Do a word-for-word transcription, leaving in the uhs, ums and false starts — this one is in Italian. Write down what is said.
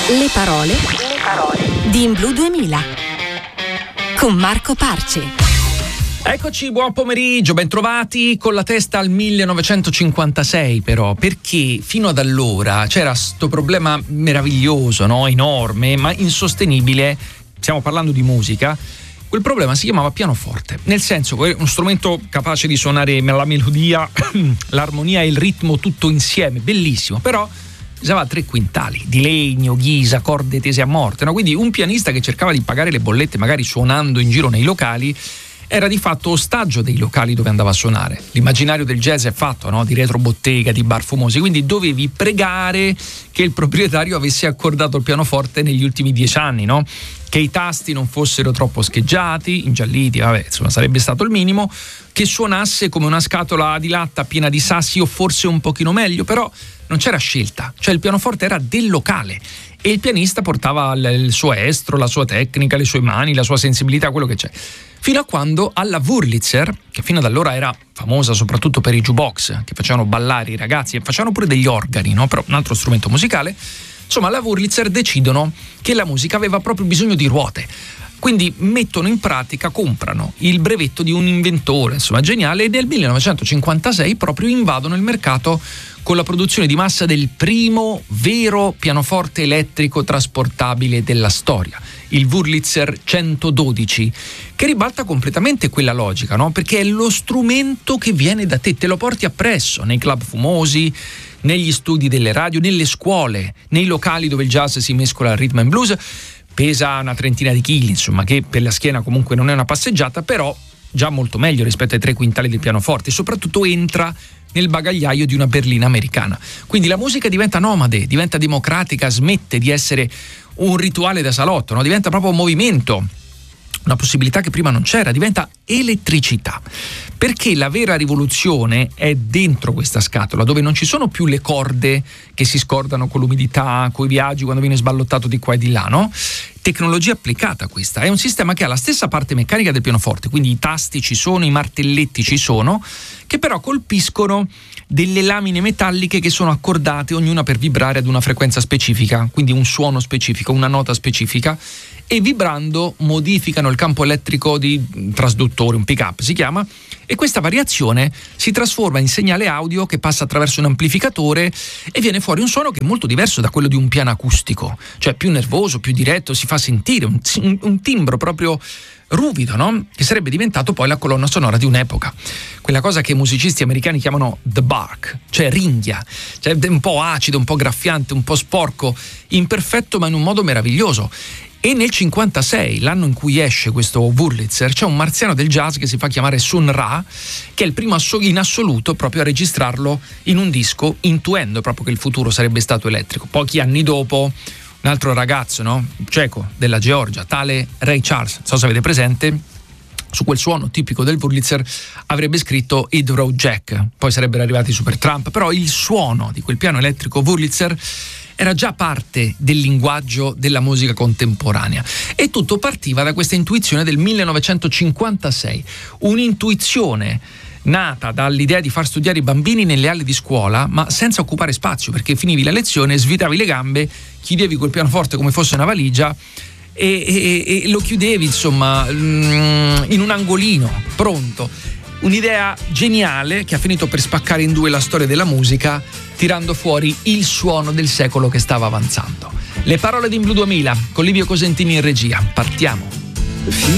Le parole, le parole di In Blu duemila con Marco Parce. Eccoci, buon pomeriggio, bentrovati con la testa al millenovecentocinquantasei però, perché fino ad allora c'era sto problema meraviglioso, no? Enorme, ma insostenibile, stiamo parlando di musica. Quel problema si chiamava pianoforte, nel senso che è uno strumento capace di suonare la melodia, l'armonia e il ritmo tutto insieme, bellissimo, però usava tre quintali di legno, ghisa, corde tese a morte, no? Quindi un pianista che cercava di pagare le bollette magari suonando in giro nei locali era di fatto ostaggio dei locali dove andava a suonare. L'immaginario del jazz è fatto, no? Di retrobottega, di bar fumosi, quindi dovevi pregare che il proprietario avesse accordato il pianoforte negli ultimi dieci anni, no? Che i tasti non fossero troppo scheggiati, ingialliti, vabbè, insomma sarebbe stato il minimo, che suonasse come una scatola di latta piena di sassi o forse un pochino meglio, però non c'era scelta, cioè il pianoforte era del locale e il pianista portava il suo estro, la sua tecnica, le sue mani, la sua sensibilità, quello che c'è. Fino a quando alla Wurlitzer, che fino ad allora era famosa soprattutto per i jukebox, che facevano ballare i ragazzi e facevano pure degli organi, no? Però un altro strumento musicale, insomma alla Wurlitzer decidono che la musica aveva proprio bisogno di ruote. Quindi mettono in pratica, comprano il brevetto di un inventore, insomma geniale, e nel millenovecentocinquantasei proprio invadono il mercato con la produzione di massa del primo vero pianoforte elettrico trasportabile della storia, il Wurlitzer centododici, che ribalta completamente quella logica, no? Perché è lo strumento che viene da te, te lo porti appresso nei club fumosi, negli studi delle radio, nelle scuole, nei locali dove il jazz si mescola al rhythm and blues. Pesa una trentina di chili, insomma, che per la schiena comunque non è una passeggiata, però già molto meglio rispetto ai tre quintali del pianoforte, e soprattutto entra nel bagagliaio di una berlina americana. Quindi la musica diventa nomade, diventa democratica, smette di essere un rituale da salotto, no? Diventa proprio un movimento, una possibilità che prima non c'era, diventa elettricità. Perché la vera rivoluzione è dentro questa scatola, dove non ci sono più le corde che si scordano con l'umidità, con i viaggi, quando viene sballottato di qua e di là, no? Tecnologia applicata questa, è un sistema che ha la stessa parte meccanica del pianoforte, quindi i tasti ci sono, i martelletti ci sono, che però colpiscono delle lamine metalliche che sono accordate ognuna per vibrare ad una frequenza specifica, quindi un suono specifico, una nota specifica, e vibrando modificano il campo elettrico di trasduttore, un pick-up si chiama, e questa variazione si trasforma in segnale audio che passa attraverso un amplificatore e viene fuori un suono che è molto diverso da quello di un piano acustico, cioè più nervoso, più diretto, si fa sentire un, un, un timbro proprio ruvido, no? Che sarebbe diventato poi la colonna sonora di un'epoca, quella cosa che i musicisti americani chiamano the bark, cioè ringhia, cioè un po' acido, un po' graffiante, un po' sporco, imperfetto ma in un modo meraviglioso. E nel cinquantasei, l'anno in cui esce questo Wurlitzer, c'è un marziano del jazz che si fa chiamare Sun Ra, che è il primo in assoluto proprio a registrarlo in un disco, intuendo proprio che il futuro sarebbe stato elettrico. Pochi anni dopo, un altro ragazzo, no? Ceco della Georgia, tale Ray Charles, non so se avete presente, su quel suono tipico del Wurlitzer avrebbe scritto Hit Row Jack, poi sarebbero arrivati i Supertramp, però il suono di quel piano elettrico Wurlitzer era già parte del linguaggio della musica contemporanea, e tutto partiva da questa intuizione del millenovecentocinquantasei, un'intuizione nata dall'idea di far studiare i bambini nelle aule di scuola, ma senza occupare spazio, perché finivi la lezione, svitavi le gambe, chiudevi quel pianoforte come fosse una valigia e, e, e lo chiudevi, insomma, in un angolino, pronto. Un'idea geniale che ha finito per spaccare in due la storia della musica, tirando fuori il suono del secolo che stava avanzando. Le parole di In Blu duemila con Livio Cosentini in regia. Partiamo.